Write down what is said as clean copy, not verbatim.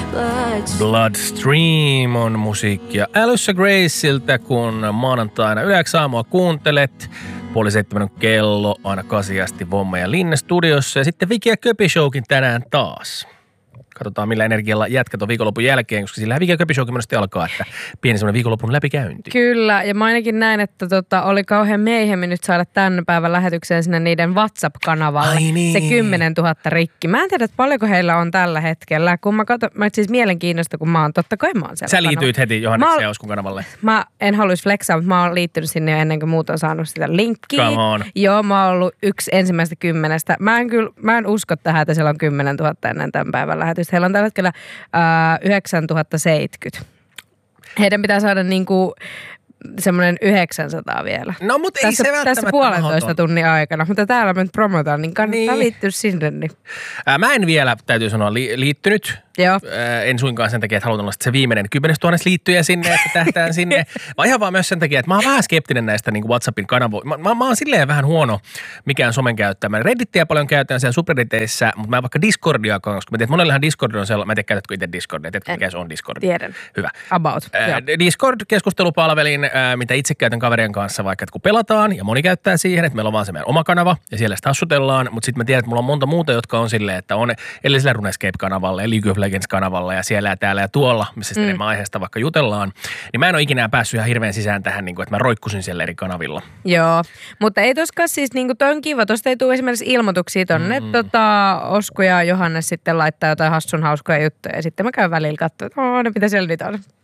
Bloodstream on musiikkia Alyssa Graceiltä, kun maanantaina yleensä aamua kuuntelet. 6:30 on kello, aina 8 asti Vomma ja Linne studiossa ja sitten Viki ja Köpi Showkin tänään taas. Katsotaan millä energialla jätkät on viikonlopun jälkeen, koska sillä Viki ja Köpi Showkin monesti alkaa, että pieni semmoinen viikonlopun läpikäynti. Kyllä, ja mä ainakin näin, että oli kauhean meihemmin nyt saada tämän päivän lähetykseen sinne niiden WhatsApp-kanavalle. Ai niin. Se 10 000 rikki. Mä en tiedä, että paljonko heillä on tällä hetkellä, kun mä siis mielenkiinnosta, kun mä oon totta kai mä oon siellä. Sä liityit heti Johanneksen Jauskun kanavalle. Mä en haluaisi flexaa, mutta mä oon liittynyt sinne jo ennen kuin muut on saanut sitä linkkiä. Come on. Joo, mä oon ollut yksi ensimmäistä 10. Mä en usko tähän, että siellä on 10 000 ennen tämän päivän lähetystä. Heillä on tällä hetkellä 9070. Heidän pitää saada niinku semmoinen 900 vielä. No, mutta ei se välttämättä tässä 1,5 tunnin aikana, mutta täällä me nyt promotaan, niin kannattaa liittyä sinne. Niin. Mä en vielä, täytyy sanoa, liittynyt. Joo. En suinkaan sen takia, että haluan olla se viimeinen 10 000 liittyjä sinne, että tähtään sinne. Vaan ihan vaan myös sen takia, että mä oon vähän skeptinen näistä niin kuin WhatsAppin kanavoista. Mä oon silleen vähän huono mikään somen käyttäjä. Mä Reddittiä paljon käytän siellä subredditeissä, mutta mä en vaikka Discordia, koska mä tiedän, että monellehan Discord on sellainen. Mä en tiedä, käytätkö itse Discordia? Tiedätkö, mikä se on Discord? Tiedän. Hyvä. About. Discord-keskustelupalvelin, mitä itse käytän kaverien kanssa, vaikka kun pelataan, ja moni käyttää siihen, että meillä on vaan se meidän oma kanava, ja siellä sitä hassutellaan, mutta sitten mä tiedän, että mulla on monta muuta, jotka on silleen, että on edellisellä RuneScape-kanavalla ja League of Legends-kanavalla ja siellä ja täällä ja tuolla, missä sitten enemmän aiheesta vaikka jutellaan, niin mä en ole ikinä päässyt ihan hirveän sisään tähän, niin kuin, että mä roikkusin siellä eri kanavilla. Joo, mutta ei toskaan siis, niin kuin toi on kiva, tosta ei tule esimerkiksi ilmoituksia tonne, Osku ja Johannes sitten laittaa jotain hassun hauskoja juttuja ja sitten mä käyn välillä katsomaan, että ne mitä siellä nyt on.